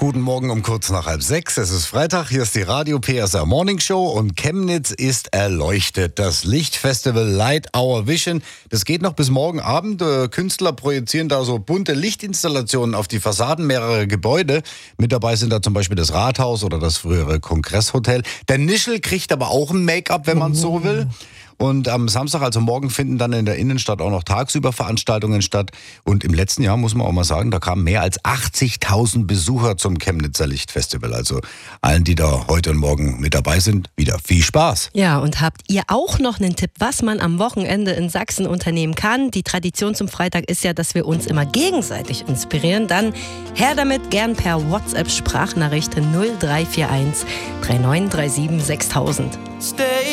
Guten Morgen um kurz nach 5:30. Es ist Freitag, hier ist die Radio PSR Morning Show und Chemnitz ist erleuchtet. Das Lichtfestival Light Our Vision, das geht noch bis morgen Abend. Künstler projizieren da so bunte Lichtinstallationen auf die Fassaden mehrerer Gebäude. Mit dabei sind da zum Beispiel das Rathaus oder das frühere Kongresshotel. Der Nischel kriegt aber auch ein Make-up, wenn man es so will. Und am Samstag, also morgen, finden dann in der Innenstadt auch noch tagsüber Veranstaltungen statt. Und im letzten Jahr, muss man auch mal sagen, da kamen mehr als 80.000 Besucher zum Chemnitzer Lichtfestival. Also allen, die da heute und morgen mit dabei sind, wieder viel Spaß. Ja, und habt ihr auch noch einen Tipp, was man am Wochenende in Sachsen unternehmen kann? Die Tradition zum Freitag ist ja, dass wir uns immer gegenseitig inspirieren. Dann her damit, gern per WhatsApp-Sprachnachricht 0341 3937 6000.